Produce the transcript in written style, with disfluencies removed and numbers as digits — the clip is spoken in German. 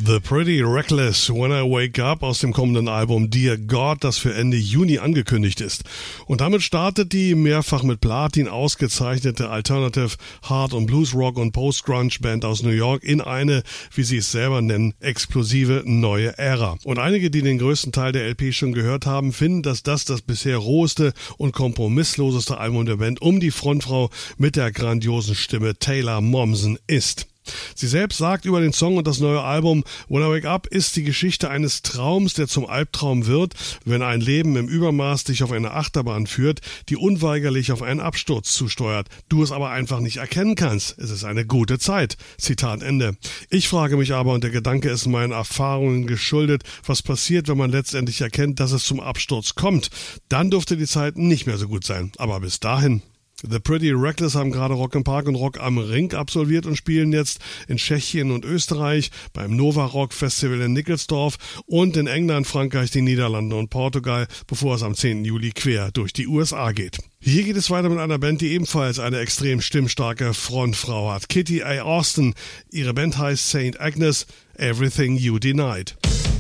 The Pretty Reckless, When I Wake Up aus dem kommenden Album Dear God, das für Ende Juni angekündigt ist. Und damit startet die mehrfach mit Platin ausgezeichnete Alternative, Hard- und Blues-Rock- und Post-Grunge-Band aus New York in eine, wie sie es selber nennen, explosive neue Ära. Und einige, die den größten Teil der LP schon gehört haben, finden, dass das bisher roheste und kompromissloseste Album der Band um die Frontfrau mit der grandiosen Stimme Taylor Momsen ist. Sie selbst sagt über den Song und das neue Album, When I Wake Up ist die Geschichte eines Traums, der zum Albtraum wird, wenn ein Leben im Übermaß dich auf eine Achterbahn führt, die unweigerlich auf einen Absturz zusteuert, du es aber einfach nicht erkennen kannst. Es ist eine gute Zeit. Zitat Ende. Ich frage mich aber, und der Gedanke ist meinen Erfahrungen geschuldet, was passiert, wenn man letztendlich erkennt, dass es zum Absturz kommt. Dann dürfte die Zeit nicht mehr so gut sein. Aber bis dahin. The Pretty Reckless haben gerade Rock im Park und Rock am Ring absolviert und spielen jetzt in Tschechien und Österreich, beim Nova Rock Festival in Nickelsdorf und in England, Frankreich, die Niederlande und Portugal, bevor es am 10. Juli quer durch die USA geht. Hier geht es weiter mit einer Band, die ebenfalls eine extrem stimmstarke Frontfrau hat. Kitty A. Austin. Ihre Band heißt St. Agnes, Everything You Denied.